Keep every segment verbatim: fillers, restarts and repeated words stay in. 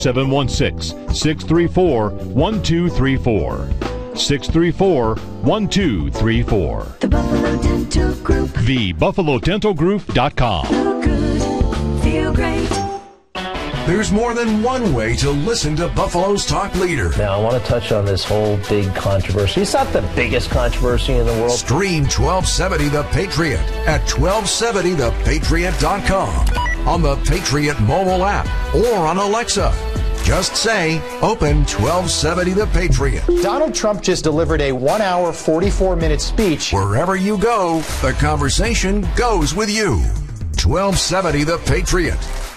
seven one six, six three four, one two three four. six three four, one two three four. The Buffalo Dental Group. the buffalo dental group dot com. Look good, feel great. There's more than one way to listen to Buffalo's talk leader. Now, I want to touch on this whole big controversy. It's not the biggest controversy in the world. Stream twelve seventy The Patriot at twelve seventy the patriot dot com, on the Patriot mobile app, or on Alexa. Just say, open twelve seventy The Patriot. Donald Trump just delivered a one hour, forty-four minute speech. Wherever you go, the conversation goes with you. twelve seventy The Patriot.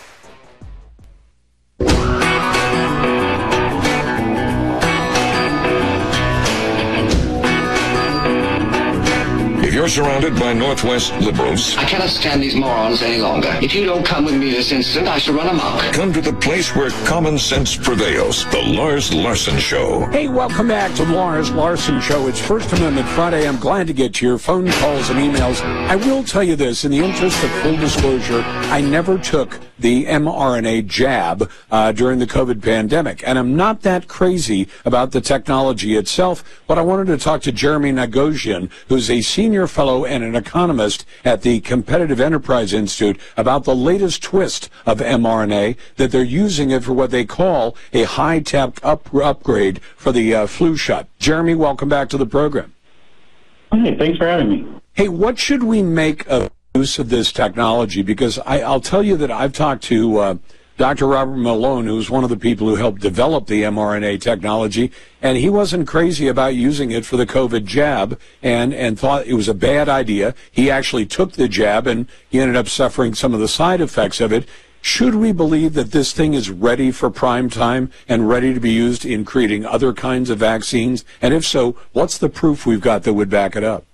You're surrounded by Northwest liberals. I cannot stand these morons any longer. If you don't come with me this instant, I shall run amok. Come to the place where common sense prevails. The Lars Larson Show. Hey, welcome back to the Lars Larson Show. It's First Amendment Friday. I'm glad to get your phone calls and emails. I will tell you this, in the interest of full disclosure, I never took the mRNA jab uh, during the COVID pandemic, and I'm not that crazy about the technology itself. But I wanted to talk to Jeremy Nagosian, who's a senior fellow and an economist at the Competitive Enterprise Institute, about the latest twist of mRNA, that they're using it for what they call a high-tech up- upgrade for the uh, flu shot. Jeremy, welcome back to the program. Hey, thanks for having me. Hey, what should we make of use of this technology? Because I, I'll tell you that I've talked to uh, Doctor Robert Malone, who's one of the people who helped develop the mRNA technology, and he wasn't crazy about using it for the COVID jab and, and thought it was a bad idea. He actually took the jab, and he ended up suffering some of the side effects of it. Should we believe that this thing is ready for prime time and ready to be used in creating other kinds of vaccines? And if so, what's the proof we've got that would back it up?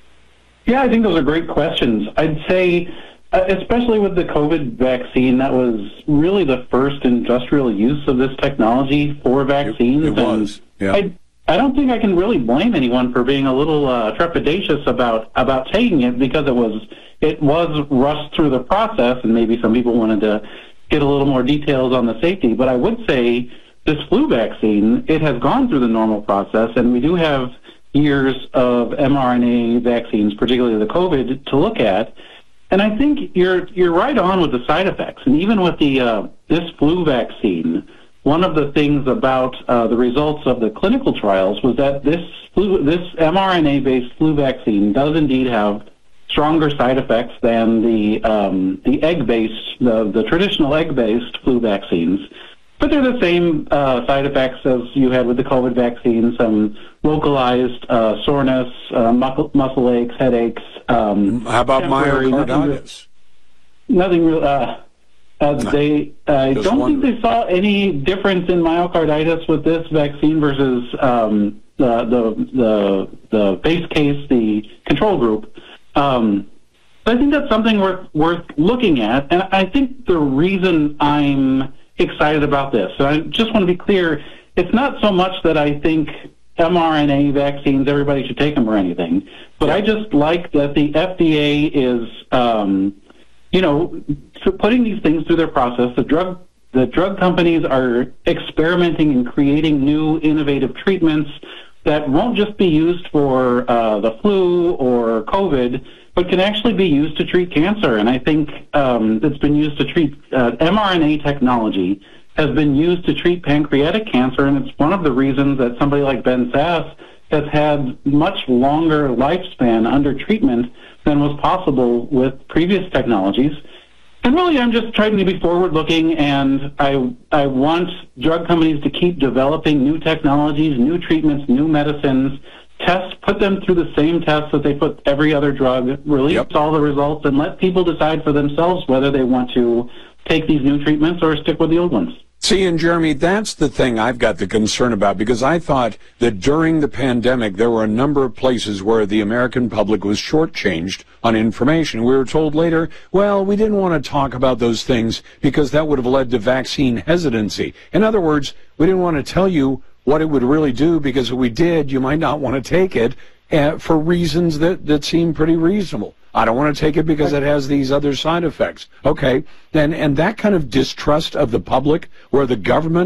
Yeah, I think those are great questions. I'd say, uh, especially with the COVID vaccine, that was really the first industrial use of this technology for vaccines. It, it was, yeah. I, I don't think I can really blame anyone for being a little uh, trepidatious about, about taking it, because it was it was rushed through the process, and maybe some people wanted to get a little more details on the safety. But I would say this flu vaccine, it has gone through the normal process, and we do have years of mRNA vaccines, particularly the COVID, to look at. And I think you're you're right on with the side effects. And even with the uh, this flu vaccine, one of the things about uh, the results of the clinical trials was that this flu, this mRNA-based flu vaccine does indeed have stronger side effects than the um, the egg-based, the, the traditional egg-based flu vaccines. But they're the same uh, side effects as you had with the COVID vaccine, some localized uh, soreness, uh, muscle, muscle aches, headaches. Um, How about myocarditis? Nothing real. Uh, uh, they, I Just don't wondering. think they saw any difference in myocarditis with this vaccine versus um, the, the, the, the base case, the control group. Um, I think that's something worth, worth looking at. And I think the reason I'm excited about this, and I just want to be clear, it's not so much that I think mRNA vaccines, everybody should take them or anything, but I just like that the F D A is, um, you know, putting these things through their process. The drug, the drug companies are experimenting and creating new innovative treatments that won't just be used for uh, the flu or COVID, but can actually be used to treat cancer. And I think um, it's been used to treat uh, mRNA technology has been used to treat pancreatic cancer, and it's one of the reasons that somebody like Ben Sasse has had much longer lifespan under treatment than was possible with previous technologies. And really, I'm just trying to be forward-looking, and I I want drug companies to keep developing new technologies, new treatments, new medicines, test, put them through the same tests that they put every other drug, release yep. all the results, and let people decide for themselves whether they want to take these new treatments or stick with the old ones. See, and Jeremy, that's the thing I've got the concern about, because I thought that during the pandemic there were a number of places where the American public was shortchanged on information. We were told later, well, we didn't want to talk about those things because that would have led to vaccine hesitancy. In other words, we didn't want to tell you what it would really do, because if we did, you might not want to take it uh, for reasons that, that seem pretty reasonable. I don't want to take it because it has these other side effects. Okay, then and that kind of distrust of the public, where the government